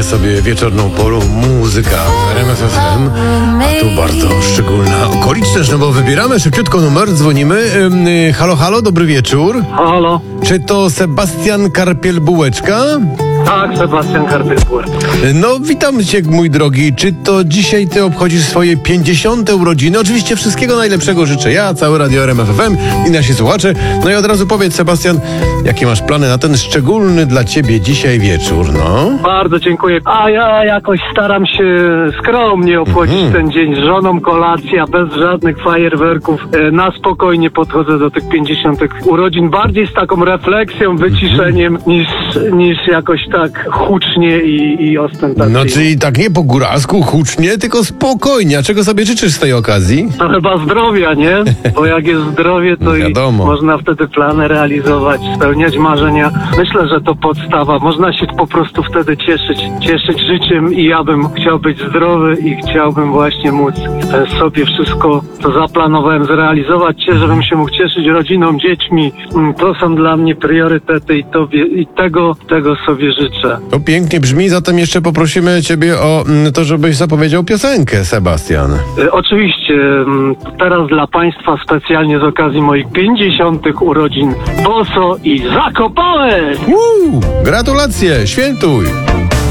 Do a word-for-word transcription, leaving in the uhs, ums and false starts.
Płynie sobie wieczorną porą muzyka w R M F F M, a tu bardzo szczególna okoliczność, no bo wybieramy szybciutko numer, dzwonimy. Ym, halo, halo, dobry wieczór. Halo. Czy to Sebastian Karpiel-Bułeczka? Tak, Sebastian Karpiel-Bułeczka. No, witam cię, mój drogi. Czy to dzisiaj ty obchodzisz swoje pięćdziesiąte urodziny? Oczywiście wszystkiego najlepszego życzę ja, całe Radio R M F F M i nasi słuchacze. No i od razu powiedz, Sebastian, jakie masz plany na ten szczególny dla ciebie dzisiaj wieczór, no? Bardzo dziękuję. A ja jakoś staram się skromnie obchodzić Mhm. ten dzień z żoną, kolacja, bez żadnych fajerwerków. E, Na spokojnie podchodzę do tych pięćdziesiątych urodzin, bardziej z taką refleksją, wyciszeniem, niż, niż jakoś tak hucznie i, i ostentacyjnie. No, czyli tak nie po góralsku, hucznie, tylko spokojnie. A czego sobie życzysz z tej okazji? To chyba zdrowia, nie? Bo jak jest zdrowie, to i Wiadomo. można wtedy plany realizować, spełniać marzenia. Myślę, że to podstawa. Można się po prostu wtedy cieszyć, cieszyć życiem i ja bym chciał być zdrowy i chciałbym właśnie móc e, sobie wszystko, co zaplanowałem, zrealizować. Się, żebym się mógł cieszyć rodziną, dziećmi. Mm, To są dla mnie priorytety i, tobie, i tego, tego sobie życzę. To pięknie brzmi, zatem jeszcze poprosimy ciebie o mm, to, żebyś zapowiedział piosenkę, Sebastian. E, Oczywiście, mm, teraz dla Państwa specjalnie z okazji moich pięćdziesiątych urodzin Boso i Zakopałeś! Uuu, gratulacje, świętuj!